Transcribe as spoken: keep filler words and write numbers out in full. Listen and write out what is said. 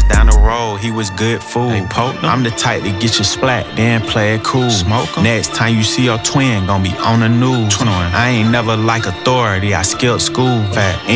down the road, he was good food. Hey, I'm the type to get you splat, then play it cool. Smoke 'em. Next time you see your twin, gon' be on the news. I ain't never like authority, I skipped school. Fact.